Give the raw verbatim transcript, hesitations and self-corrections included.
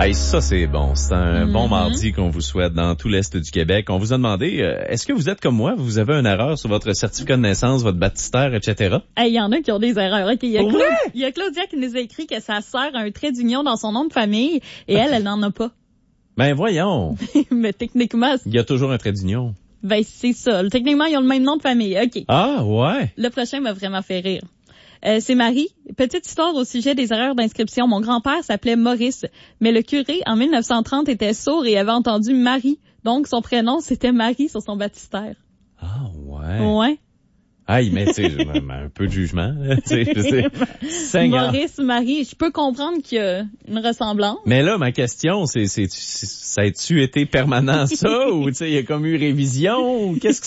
Hey, ça, c'est bon. C'est un Mm-hmm. bon mardi qu'on vous souhaite dans tout l'Est du Québec. On vous a demandé, euh, est-ce que vous êtes comme moi? Vous avez une erreur sur votre certificat de naissance, votre baptistère, et cetera? Il hey, y en a qui ont des erreurs. Okay, il, y a Pour Claude, vrai? il y a Claudia qui nous a écrit que sa sœur a un trait d'union dans son nom de famille et elle, elle n'en a pas. Ben voyons. Mais techniquement, Il y a toujours un trait d'union. Ben c'est ça. Techniquement, ils ont le même nom de famille. OK. Ah, ouais. Le prochain m'a vraiment fait rire. Euh, c'est Marie. Petite histoire au sujet des erreurs d'inscription. Mon grand-père s'appelait Maurice, mais le curé, en mille neuf cent trente, était sourd et avait entendu Marie. Donc, son prénom, c'était Marie sur son baptistère. Ah, ouais. Ouais. Aïe, mais tu sais, un peu de jugement. Tu sais, Seigneur. Maurice, Marie, je peux comprendre qu'il y a une ressemblance. Mais là, ma question, c'est, c'est, ça a-tu été permanent, ça? Ou tu sais, il y a comme eu révision? Ou qu'est-ce